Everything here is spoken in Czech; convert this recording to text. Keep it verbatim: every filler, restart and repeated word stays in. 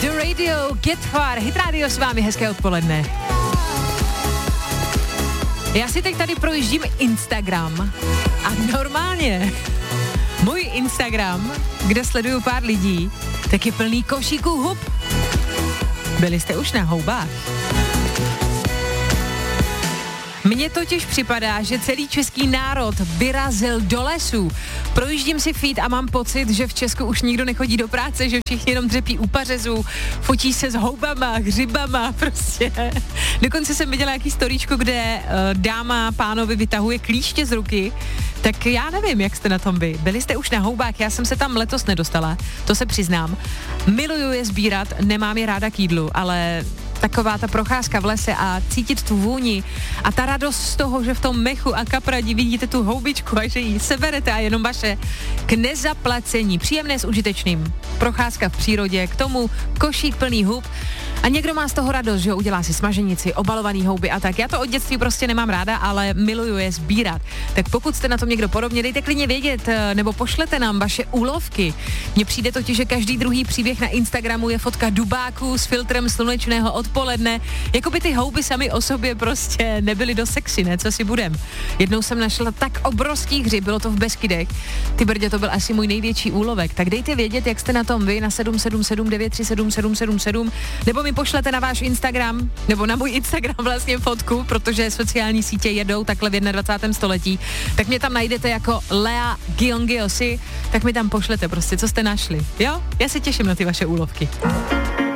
The Radio, Get Far, Hit Radio s vámi, hezké odpoledne. Já si teď tady projíždím Instagram a normálně můj Instagram, kde sleduju pár lidí, tak je plný košíků hub. Byli jste už na houbách? Mně totiž připadá, že celý český národ vyrazil do lesů. Projíždím si feed a mám pocit, že v Česku už nikdo nechodí do práce, že všichni jenom dřepí u pařezů, fotí se s houbama, hřibama, prostě. Dokonce jsem viděla jaký storíčko, kde uh, dáma pánovi vytahuje klíště z ruky. Tak já nevím, jak jste na tom vy. Byli jste už na houbách, já jsem se tam letos nedostala, to se přiznám. Miluju je sbírat, nemám je ráda k jídlu, ale taková ta procházka v lese a cítit tu vůni a ta radost z toho, že v tom mechu a kapradí vidíte tu houbičku a že ji seberete a jenom vaše, k nezaplacení, příjemné s užitečným. Procházka v přírodě, k tomu košík plný hub a někdo má z toho radost, že udělá si smaženici, obalovaný houby a tak. Já to od dětství prostě nemám ráda, ale miluju je sbírat. Tak pokud jste na tom někdo podobně, dejte klidně vědět, nebo pošlete nám vaše úlovky. Mně přijde totiž, že každý druhý příběh na Instagramu je fotka dubáků s filtrem slunečného odpoledne. Jako by ty houby sami o sobě prostě nebyly do sexy, ne? Co si budem. Jednou jsem našla tak obrovský hřib, bylo to v Beskydech. Ty brdě, to byl asi můj největší úlovek. Tak dejte vědět, jak jste na tom vy na sedm sedm sedm devět tři sedm sedm sedm sedm, nebo mi pošlete na váš Instagram, nebo na můj Instagram vlastně fotku, protože sociální sítě jedou takhle v dvacátém prvním století. Tak mě tam najdete jako Lea Giongiosi, tak mi tam pošlete prostě, co jste našli. Jo? Já se těším na ty vaše úlovky.